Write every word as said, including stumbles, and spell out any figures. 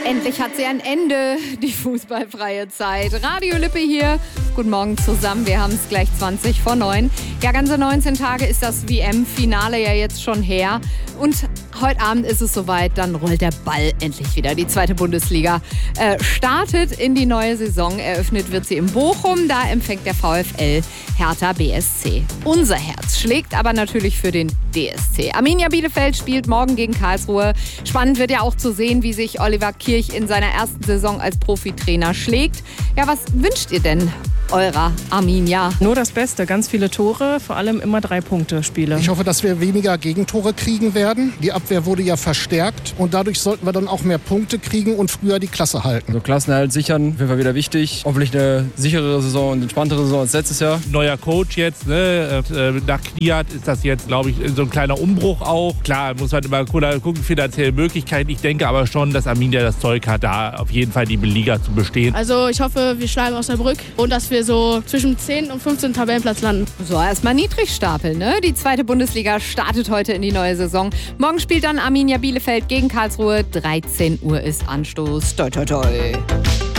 Endlich hat sie ein Ende, die fußballfreie Zeit. Radio Lippe hier. Guten Morgen zusammen. Wir haben es gleich zwanzig vor neun. Ja, ganze neunzehn Tage ist das W M-Finale ja jetzt schon her. Und heute Abend ist es soweit, dann rollt der Ball endlich wieder. Die zweite Bundesliga äh, startet in die neue Saison. Eröffnet wird sie in Bochum. Da empfängt der VfL Hertha B S C. Unser Herz schlägt aber natürlich für den D S C. Arminia Bielefeld spielt morgen gegen Karlsruhe. Spannend wird ja auch zu sehen, wie sich Oliver Kirch in seiner ersten Saison als Profitrainer schlägt. Ja, was wünscht ihr denn eurer Arminia? Nur das Beste, ganz viele Tore, vor allem immer Drei-Punkte-Spiele. Ich hoffe, dass wir weniger Gegentore kriegen werden. Die Abwehr wurde ja verstärkt und dadurch sollten wir dann auch mehr Punkte kriegen und früher die Klasse halten. So Klassenerhalt sichern, auf jeden Fall wieder wichtig. Hoffentlich eine sicherere Saison und entspanntere Saison als letztes Jahr. Neuer Coach jetzt, ne? Nach Kniat ist das jetzt, glaube ich, so ein kleiner Umbruch auch. Klar, muss man immer gucken, finanzielle Möglichkeiten. Ich denke aber schon, dass Arminia das Zeug hat, da auf jeden Fall die Liga zu bestehen. Also ich hoffe, wir schlagen Osnabrück und dass wir so zwischen zehn und fünfzehn Tabellenplatz landen. So, erstmal niedrig stapeln, ne? Die zweite Bundesliga startet heute in die neue Saison. Morgen spielt dann Arminia Bielefeld gegen Karlsruhe. dreizehn Uhr ist Anstoß. Toi, toi, toi.